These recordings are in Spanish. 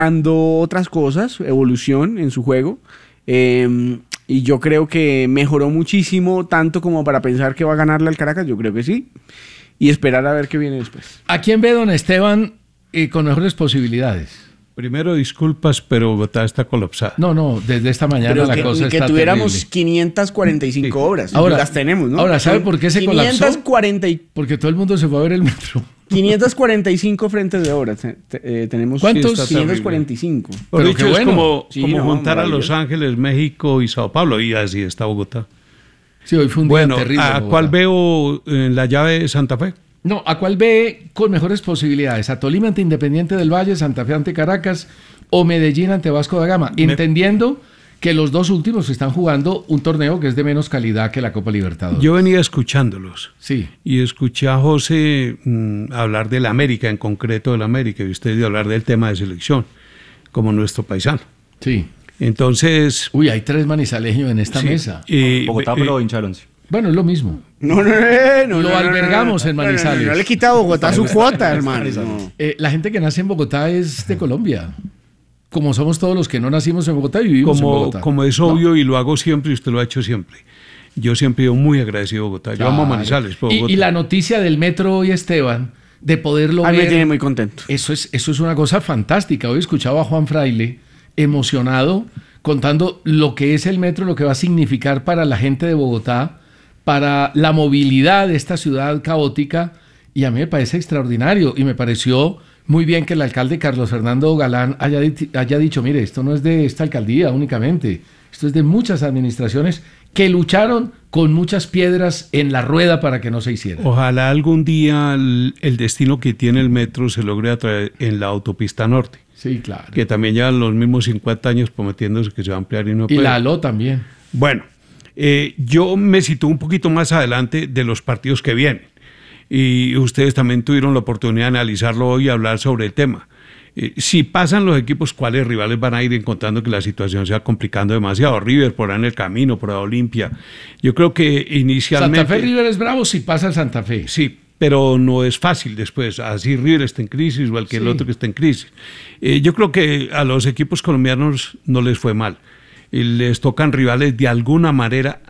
dando otras cosas, evolución en su juego. Y yo creo que mejoró muchísimo, tanto como para pensar que va a ganarle al Caracas, yo creo que sí. Y esperar a ver qué viene después. ¿A quién ve don Esteban con mejores posibilidades? Primero, disculpas, pero Bogotá está colapsada. No, desde esta mañana Pero la cosa que está tuviéramos terrible. 545 obras. Ahora, las tenemos, ¿no? Ahora, ¿sabe por qué se colapsó? 540 Porque todo el mundo se fue a ver el metro. 545 frentes de obras. Tenemos ¿Cuántos? 545. Por Pero dicho, qué es bueno. como Sí, juntar a maravilloso. Los Ángeles, México y Sao Paulo, y así está Bogotá. Sí, hoy fue un Bueno, día terrible. en ¿a Bogotá. cuál veo en la llave de Santa Fe? No, ¿a cuál ve con mejores posibilidades? ¿A Tolima ante Independiente del Valle, Santa Fe ante Caracas o Medellín ante Vasco da Gama? Entendiendo que los dos últimos están jugando un torneo que es de menos calidad que la Copa Libertadores. Yo venía escuchándolos. Sí. Y escuché a José hablar de la América, en concreto de la América, y usted hablar del tema de selección, como nuestro paisano. Sí. Entonces... Uy, hay 3 manizaleños en esta sí, mesa. Bogotá, pero hincha del Once. Bueno, es lo mismo. No, Lo albergamos en Manizales. No le quita a Bogotá su cuota, hermano. No. La gente que nace en Bogotá es de Colombia. Como somos todos los que no nacimos en Bogotá y vivimos en Bogotá. Como es obvio y lo hago siempre y usted lo ha hecho siempre. Yo siempre he sido muy agradecido a Bogotá. Yo amo a Manizales. Pero Bogotá. Y la noticia del metro hoy, Esteban, de poderlo A mí ver. me tiene muy contento. Eso es una cosa fantástica. Hoy escuchaba a Juan Fraile emocionado contando lo que es el metro, lo que va a significar para la gente de Bogotá, para la movilidad de esta ciudad caótica, y a mí me parece extraordinario y me pareció muy bien que el alcalde Carlos Fernando Galán haya dicho, mire, esto no es de esta alcaldía únicamente, esto es de muchas administraciones que lucharon con muchas piedras en la rueda para que no se hiciera. Ojalá algún día el destino que tiene el metro se logre en la autopista norte. Sí, claro. Que también llevan los mismos 50 años prometiéndose que se va a ampliar y no Y puede. la ALO también. Bueno, yo me sitúo un poquito más adelante de los partidos que vienen. Y ustedes también tuvieron la oportunidad de analizarlo hoy y hablar sobre el tema. Si pasan los equipos, ¿cuáles rivales van a ir encontrando que la situación se va complicando demasiado? River por ahí en el camino, por ahí Olimpia. Yo creo que inicialmente... Santa Fe River es bravo si pasa el Santa Fe. Sí, pero no es fácil después. Así River está en crisis o el otro que está en crisis. Yo creo que a los equipos colombianos no les fue mal. Y les tocan rivales de alguna manera...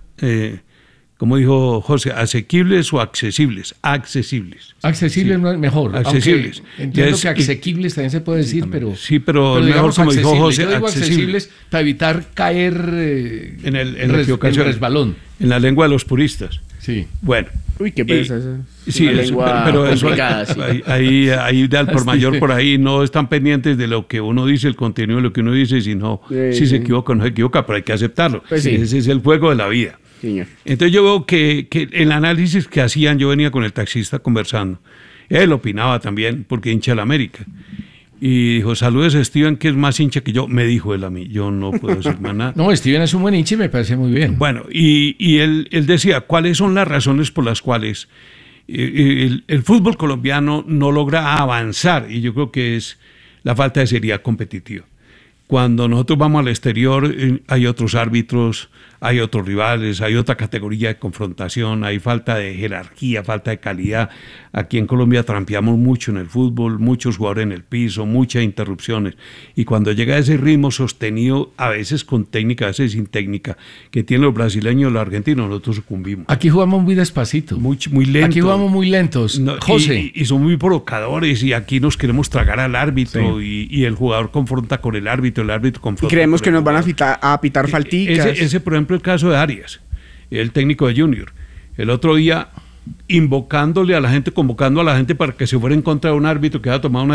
como dijo José, asequibles o accesibles. Accesibles. Accesibles no es mejor. Accesibles. Entiendo que asequibles también se puede decir, pero... Sí, pero mejor digamos como dijo José, Yo digo accesibles. accesibles para evitar caer En el resbalón. En la lengua de los puristas. Sí. Bueno. Uy, qué pereza esa. Sí, Una lengua pero eso, complicada, sí. ahí de al por mayor por ahí no están pendientes de lo que uno dice, el contenido de lo que uno dice, sino si se equivoca o no se equivoca, pero hay que aceptarlo. Pues sí. Ese es el juego de la vida. Señor. Entonces yo veo que el análisis que hacían, yo venía con el taxista conversando, él opinaba también, porque hincha la América, y dijo, saludes a Steven, que es más hincha que yo, me dijo él a mí, yo no puedo decir más nada. No, Steven es un buen hincha y me parece muy bien. Bueno, y él decía, ¿cuáles son las razones por las cuales el fútbol colombiano no logra avanzar? Y yo creo que es la falta de seriedad competitiva. Cuando nosotros vamos al exterior, hay otros árbitros, hay otros rivales, hay otra categoría de confrontación, hay falta de jerarquía, falta de calidad. Aquí en Colombia trampeamos mucho en el fútbol, muchos jugadores en el piso, muchas interrupciones. Y cuando llega ese ritmo sostenido, a veces con técnica, a veces sin técnica, que tienen los brasileños y los argentinos, nosotros sucumbimos. Aquí jugamos muy despacito. Muy lento. Aquí jugamos muy lentos. No, José. y son muy provocadores y aquí nos queremos tragar al árbitro y el jugador confronta con el árbitro Y confronta creemos con que el nos van jugador. a pitar falticas. Ese, por ejemplo, el caso de Arias, el técnico de Junior. El otro día, invocándole a la gente, convocando a la gente para que se fuera en contra de un árbitro que había tomado una